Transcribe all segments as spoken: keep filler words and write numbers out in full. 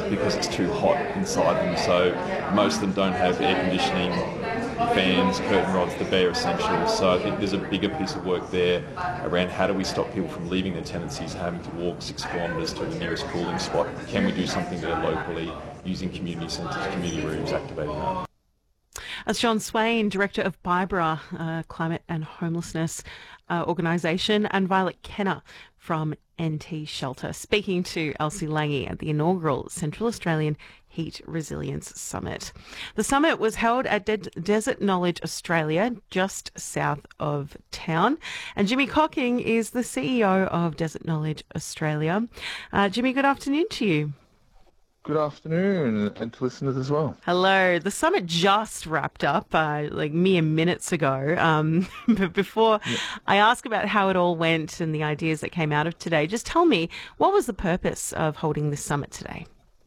because it's too hot inside them. So most of them don't have air conditioning, fans, curtain rods, the bare essentials. So I think there's a bigger piece of work there around how do we stop people from leaving their tenancies, having to walk six kilometres to the nearest cooling spot. Can we do something there locally using community centres, community rooms, activating that? That's John Swain, Director of BIBRA, uh, Climate and Homelessness uh, Organisation, and Violet Kenner from N T Shelter, speaking to Elsie Lange at the inaugural Central Australian Heat Resilience Summit. The summit was held at De- Desert Knowledge Australia, just south of town. And Jimmy Cocking is the C E O of Desert Knowledge Australia. Uh, Jimmy, good afternoon to you. Good afternoon, and to listeners as well. Hello. The summit just wrapped up, uh, like mere minutes ago. Um, but before yeah. I ask about how it all went and the ideas that came out of today, just tell me, what was the purpose of holding this summit today?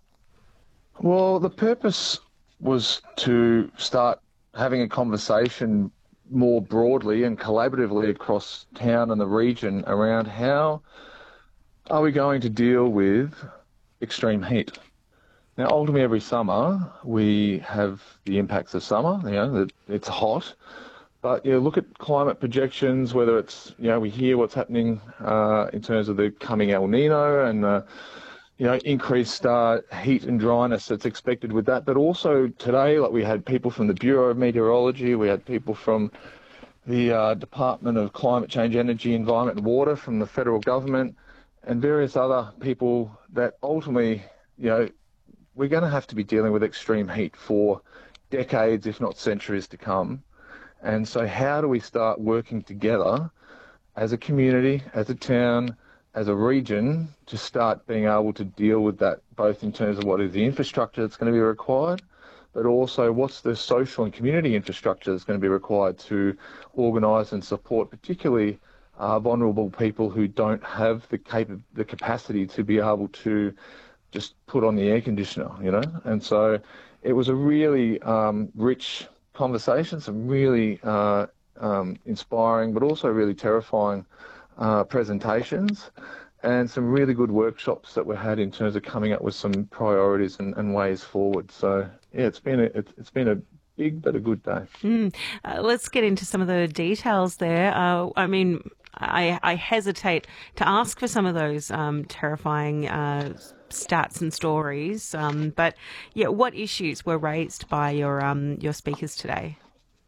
Well, the purpose was to start having a conversation more broadly and collaboratively across town and the region around how are we going to deal with extreme heat. Now, ultimately, every summer we have the impacts of summer. You know, that it's hot, but you know, look at climate projections. Whether it's you know, we hear what's happening uh, in terms of the coming El Nino and uh, you know, increased uh, heat and dryness that's expected with that. But also today, like we had people from the Bureau of Meteorology, we had people from the uh, Department of Climate Change, Energy, Environment and Water from the federal government, and various other people that ultimately, you know. We're going to have to be dealing with extreme heat for decades, if not centuries to come. And so how do we start working together as a community, as a town, as a region to start being able to deal with that, both in terms of what is the infrastructure that's going to be required, but also what's the social and community infrastructure that's going to be required to organise and support particularly uh, vulnerable people who don't have the cap- the capacity to be able to just put on the air conditioner, you know. And so it was a really um, rich conversation, some really uh, um, inspiring but also really terrifying uh, presentations, and some really good workshops that were had in terms of coming up with some priorities and, and ways forward. So yeah, it's been a, it's, it's been a big but a good day. Mm. Uh, let's get into some of the details there. Uh, I mean, I, I hesitate to ask for some of those um, terrifying uh, stats and stories, um, but yeah, what issues were raised by your um, your speakers today?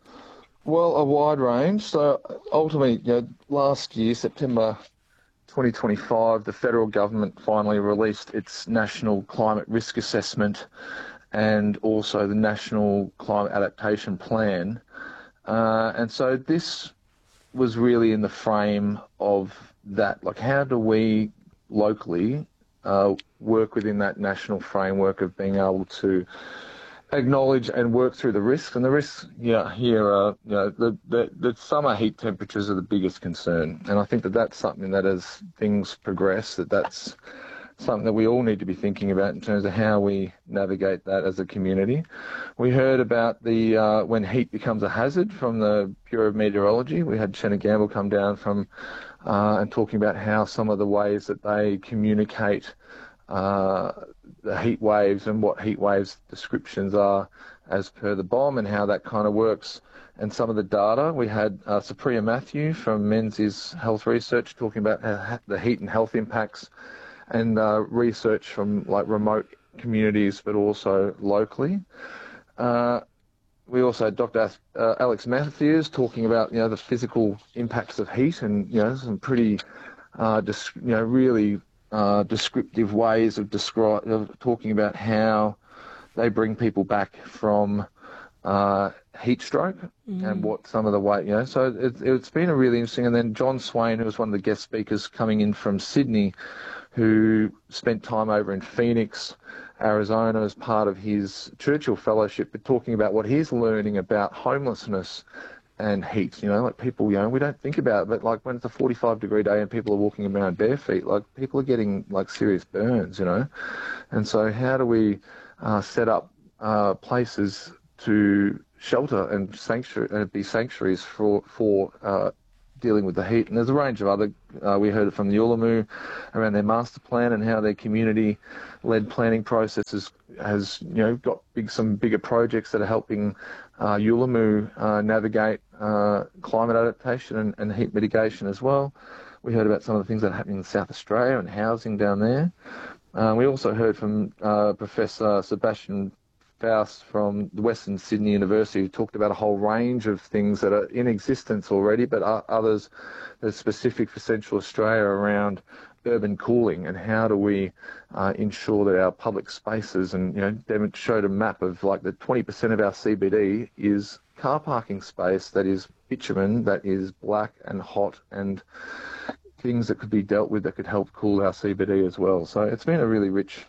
Well, a wide range. So ultimately, you know, last year, September twenty twenty-five, the federal government finally released its National Climate Risk Assessment and also the National Climate Adaptation Plan. Uh, and so this was really in the frame of that. Like, how do we locally uh, work within that national framework of being able to acknowledge and work through the risks? And the risks yeah, here are, you know, the, the, the summer heat temperatures are the biggest concern. And I think that that's something that as things progress, that that's something that we all need to be thinking about in terms of how we navigate that as a community. We heard about the uh, when heat becomes a hazard from the Bureau of Meteorology. We had Shannon Gamble come down from uh, and talking about how some of the ways that they communicate uh, the heat waves and what heat waves descriptions are as per the B O M and how that kind of works. And some of the data. We had uh, Supriya Matthew from Menzies Health Research talking about how the heat and health impacts, and uh, research from like remote communities, but also locally. Uh, we also had Doctor Uh, Alex Matthews talking about, you know, the physical impacts of heat and, you know, some pretty, uh, dis- you know, really uh, descriptive ways of, descri- of talking about how they bring people back from uh, heat stroke mm. and what some of the way, you know, so it, it's been a really interesting. And then John Swain, who was one of the guest speakers coming in from Sydney, who spent time over in Phoenix, Arizona as part of his Churchill Fellowship, but talking about what he's learning about homelessness and heat. You know, like people, you know, we don't think about it, but like when it's a forty-five degree day and people are walking around bare feet, like people are getting like serious burns, you know. And so how do we uh, set up uh, places to shelter and sanctuary and be sanctuaries for, for uh, dealing with the heat. And there's a range of other, uh, we heard it from the Uluru around their master plan and how their community-led planning process has, has you know, got big, some bigger projects that are helping uh, Uluru uh, navigate uh, climate adaptation and, and heat mitigation as well. We heard about some of the things that are happening in South Australia and housing down there. Uh, we also heard from uh, Professor Sebastian Faust from the Western Sydney University, who talked about a whole range of things that are in existence already, but others that are specific for Central Australia around urban cooling and how do we uh, ensure that our public spaces, and you know, Devon showed a map of like the twenty percent of our C B D is car parking space that is bitumen, that is black and hot, and things that could be dealt with that could help cool our C B D as well. So it's been a really rich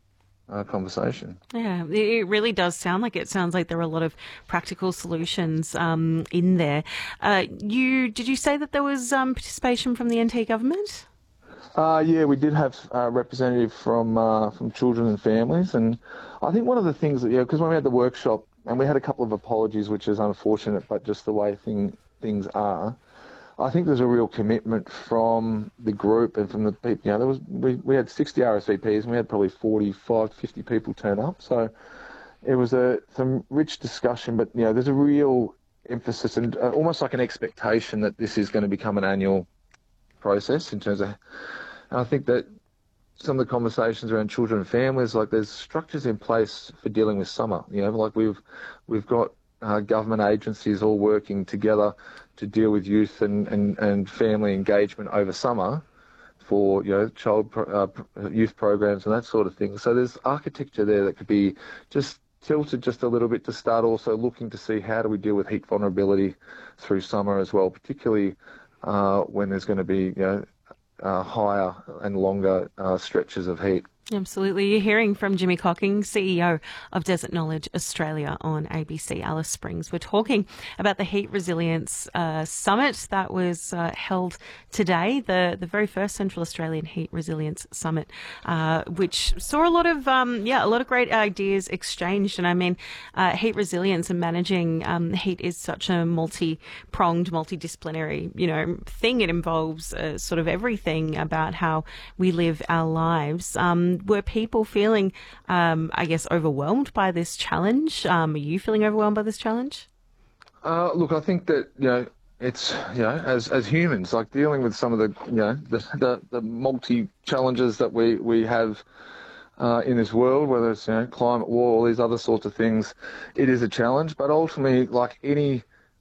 uh, conversation. Yeah, it really does sound like it. Sounds like there are a lot of practical solutions um, in there. Uh, you did you say that there was um, participation from the N T government? Uh, yeah, we did have a representative from uh, from Children and Families, and I think one of the things that, yeah, because when we had the workshop, and we had a couple of apologies, which is unfortunate, but just the way thing, things are, I think there's a real commitment from the group and from the people. You know, there was we, we had sixty R S V Ps and we had probably forty-five, fifty people turn up. So it was a some rich discussion, but you know, there's a real emphasis and uh, almost like an expectation that this is going to become an annual process in terms of. And I think that some of the conversations around children and families, like there's structures in place for dealing with summer. You know, like we've we've got uh, government agencies all working together to deal with youth and, and, and family engagement over summer for, you know, child pro, uh, youth programs and that sort of thing. So there's architecture there that could be just tilted just a little bit to start also looking to see how do we deal with heat vulnerability through summer as well, particularly uh, when there's going to be, you know, uh, higher and longer uh, stretches of heat. Absolutely. You're hearing from Jimmy Cocking, C E O of Desert Knowledge Australia on A B C Alice Springs. We're talking about the Heat Resilience uh, Summit that was uh, held today, the, the very first Central Australian Heat Resilience Summit, uh, which saw a lot of, um, yeah, a lot of great ideas exchanged. And I mean, uh, heat resilience and managing um, heat is such a multi-pronged, multidisciplinary, you know, thing. It involves uh, sort of everything about how we live our lives. Um, Were people feeling, um, I guess, overwhelmed by this challenge? Um, are you feeling overwhelmed by this challenge? Uh, look, I think that, you know, it's, you know, as as humans, like dealing with some of the, you know, the the, the multi challenges that we we have uh, in this world, whether it's, you know, climate war, all these other sorts of things, it is a challenge. But ultimately, like any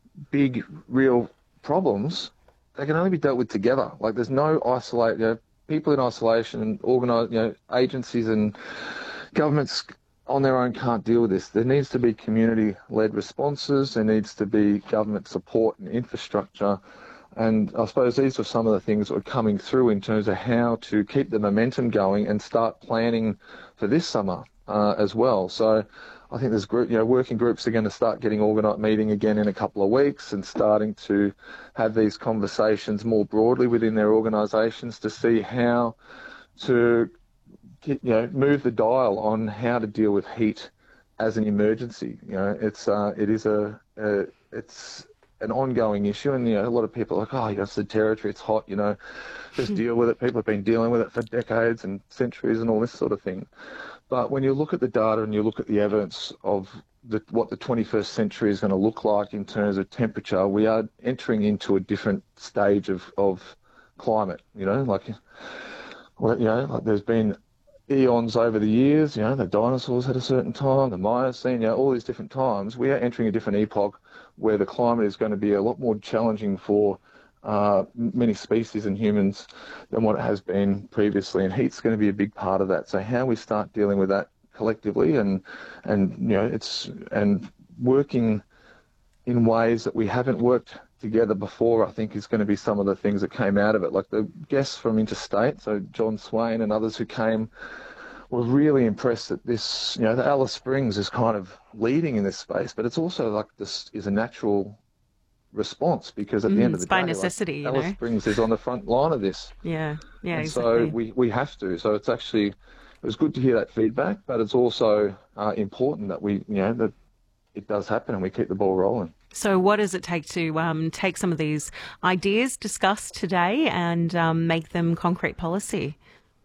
big real problems, they can only be dealt with together. Like there's no isolate, you know, people in isolation and organise, you know, agencies and governments on their own can't deal with this. There needs to be community-led responses. There needs to be government support and infrastructure. And I suppose these are some of the things that are coming through in terms of how to keep the momentum going and start planning for this summer uh, as well. So I think there's group, you know, working groups are going to start getting organised, meeting again in a couple of weeks and starting to have these conversations more broadly within their organisations to see how to, you know, move the dial on how to deal with heat as an emergency. You know, it's uh, it is a, a it's an ongoing issue, and you know, a lot of people are like, oh, it's the territory, it's hot, you know, just deal with it. People have been dealing with it for decades and centuries and all this sort of thing. But when you look at the data and you look at the evidence of the, what the twenty-first century is going to look like in terms of temperature, we are entering into a different stage of, of climate. You know, like, well, you know, like there's been eons over the years. You know, the dinosaurs had a certain time, the Miocene, you know, all these different times. We are entering a different epoch where the climate is going to be a lot more challenging for Uh, many species and humans than what it has been previously, and heat's going to be a big part of that. So how we start dealing with that collectively, and and you know, it's and working in ways that we haven't worked together before, I think is going to be some of the things that came out of it. Like the guests from interstate, so John Swain and others who came, were really impressed that this, you know, the Alice Springs is kind of leading in this space, but it's also like this is a natural response, because at the mm, end of the it's by day, necessity, like, you Alice know? Springs is on the front line of this. Yeah, yeah, and exactly. So we, we have to. So it's actually, it was good to hear that feedback, but it's also uh, important that we, you know, that it does happen and we keep the ball rolling. So what does it take to um, take some of these ideas discussed today and um, make them concrete policy?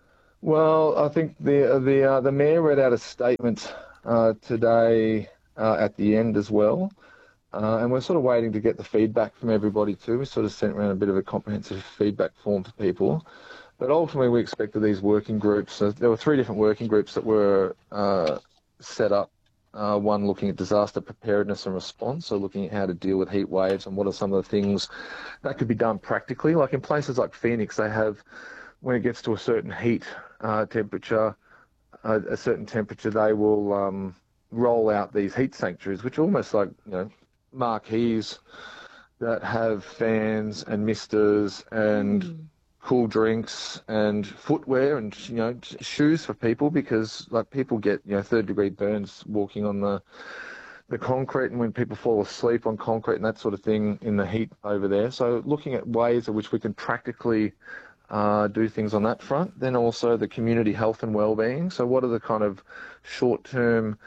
Well, I think the the uh, the mayor read out a statement uh, today uh, at the end as well, uh, and we're sort of waiting to get the feedback from everybody too. We sort of sent around a bit of a comprehensive feedback form to people, but ultimately we expected these working groups. So there were three different working groups that were uh, set up. Uh, one looking at disaster preparedness and response, so looking at how to deal with heat waves and what are some of the things that could be done practically. Like in places like Phoenix, they have, when it gets to a certain heat uh, temperature, uh, a certain temperature, they will um, roll out these heat sanctuaries, which are almost like, you know, marquees that have fans and misters and mm. cool drinks and footwear and, you know, shoes for people, because like people get, you know, third degree burns walking on the the concrete, and when people fall asleep on concrete and that sort of thing in the heat over there. So looking at ways in which we can practically uh, do things on that front. Then also the community health and wellbeing. So what are the kind of short-term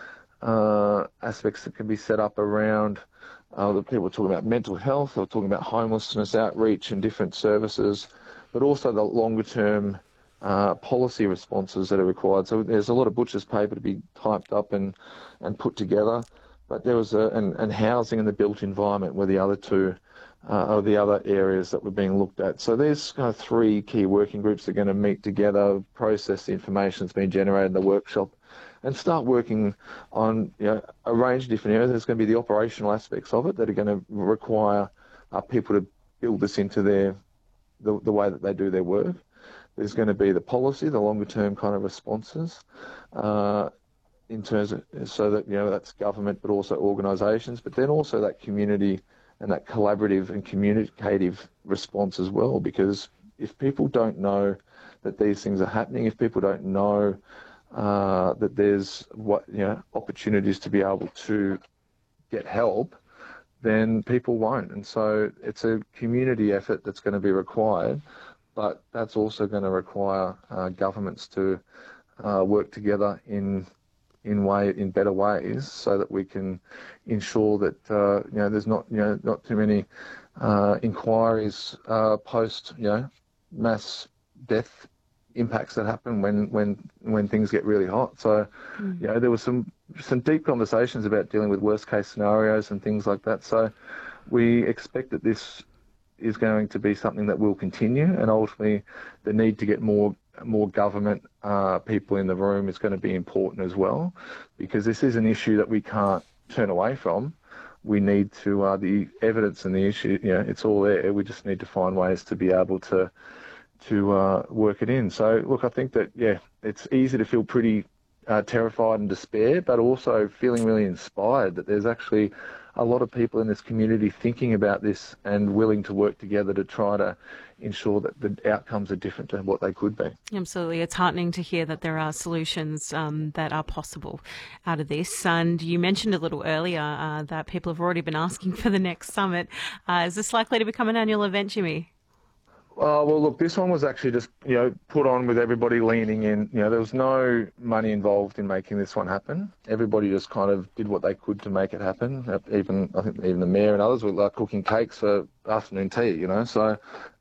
uh, aspects that can be set up around uh, the people are talking about mental health, or talking about homelessness outreach and different services, but also the longer-term uh, policy responses that are required. So there's a lot of butcher's paper to be typed up and, and put together, but there was a, and, and housing and the built environment were the other two, uh, or the other areas that were being looked at. So there's kind of three key working groups that are going to meet together, process the information that's been generated in the workshop, and start working on, you know, a range of different areas. There's going to be the operational aspects of it that are going to require uh, people to build this into their the, the way that they do their work. There's going to be the policy, the longer term kind of responses, uh, in terms of, so that, you know, that's government, but also organisations, but then also that community and that collaborative and communicative response as well. Because if people don't know that these things are happening, if people don't know uh, that there's what, you know, opportunities to be able to get help, then people won't. And so it's a community effort that's going to be required, but that's also going to require uh, governments to uh, work together in in way in better ways, so that we can ensure that uh, you know there's not you know not too many uh, inquiries uh, post you know mass death impacts that happen when when when things get really hot. So mm. you know there was some some deep conversations about dealing with worst case scenarios and things like that. So we expect that this is going to be something that will continue, and ultimately the need to get more more government uh, people in the room is going to be important as well, because this is an issue that we can't turn away from. We need to, uh, the evidence and the issue, you know, it's all there. We just need to find ways to be able to to uh, work it in. So look, I think that, yeah, it's easy to feel pretty uh, terrified and despair, but also feeling really inspired that there's actually a lot of people in this community thinking about this and willing to work together to try to ensure that the outcomes are different to what they could be. Absolutely. It's heartening to hear that there are solutions um, that are possible out of this. And you mentioned a little earlier uh, that people have already been asking for the next summit. Uh, is this likely to become an annual event, Jimmy? Uh, well, look, this one was actually just, you know, put on with everybody leaning in. You know, there was no money involved in making this one happen. Everybody just kind of did what they could to make it happen. Even, I think even the mayor and others were like cooking cakes for afternoon tea, you know. So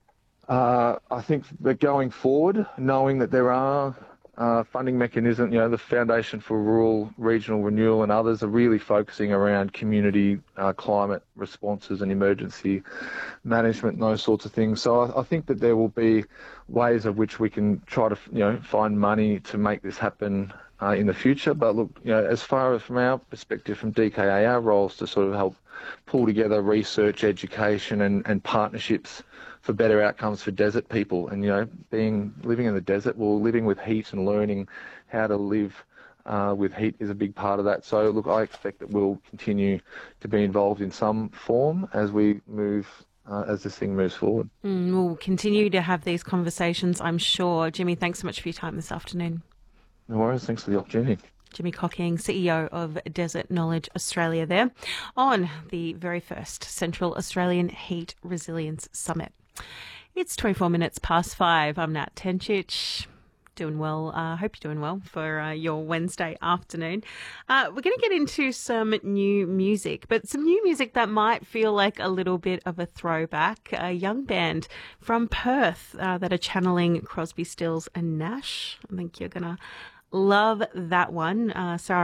uh, I think that going forward, knowing that there are uh, funding mechanisms, you know, the Foundation for Rural Regional Renewal and others are really focusing around community uh, climate responses and emergency management and those sorts of things. So I, I think that there will be ways of which we can try to, you know, find money to make this happen uh, in the future. But look, you know, as far as from our perspective, from D K A, our roles to sort of help pull together research, education and, and partnerships for better outcomes for desert people. And, you know, being living in the desert, well, living with heat and learning how to live uh, with heat is a big part of that. So, look, I expect that we'll continue to be involved in some form as we move, uh, as this thing moves forward. Mm, we'll continue to have these conversations, I'm sure. Jimmy, thanks so much for your time this afternoon. No worries. Thanks for the opportunity. Jimmy Cocking, C E O of Desert Knowledge Australia there, on the very first Central Australian Heat Resilience Summit. It's twenty-four minutes past five. I'm Nat Tenchich. Doing well. I uh, hope you're doing well for uh, your Wednesday afternoon. Uh, we're going to get into some new music, but some new music that might feel like a little bit of a throwback. A young band from Perth uh, that are channeling Crosby, Stills and Nash. I think you're going to love that one. Uh, Sarah